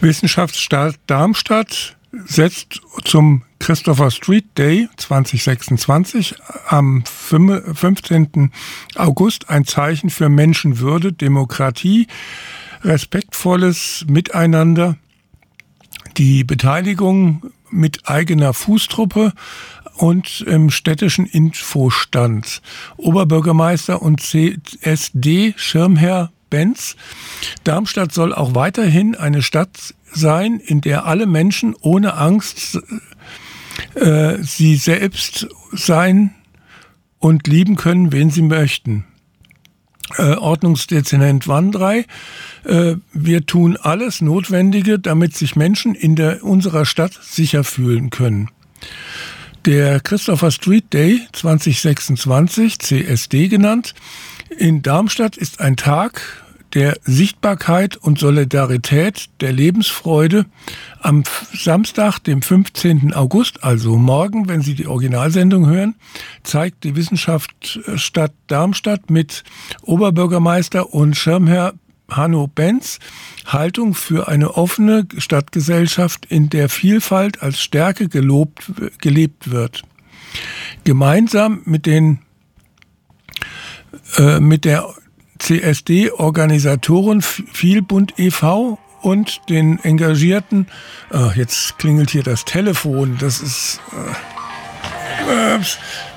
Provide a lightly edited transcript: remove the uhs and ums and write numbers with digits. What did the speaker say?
Wissenschaftsstadt Darmstadt setzt zum Christopher Street Day 2026 am 15. August ein Zeichen für Menschenwürde, Demokratie, respektvolles Miteinander, die Beteiligung mit eigener Fußtruppe und im städtischen Infostand. Oberbürgermeister und CSD Schirmherr Benz. Darmstadt soll auch weiterhin eine Stadt sein, in der alle Menschen ohne Angst sie selbst sein und lieben können, wen sie möchten. Ordnungsdezernent Wandrei. Wir tun alles Notwendige, damit sich Menschen in unserer Stadt sicher fühlen können. Der Christopher Street Day 2026, CSD genannt, in Darmstadt ist ein Tag der Sichtbarkeit und Solidarität, der Lebensfreude. Am Samstag, dem 15. August, also morgen, wenn Sie die Originalsendung hören, zeigt die Wissenschaftsstadt Darmstadt mit Oberbürgermeister und Schirmherr Hanno Benz Haltung für eine offene Stadtgesellschaft, in der Vielfalt als Stärke gelebt wird. Gemeinsam mit der CSD-Organisatoren Vielbund e.V. und den engagierten, jetzt klingelt hier das Telefon, das ist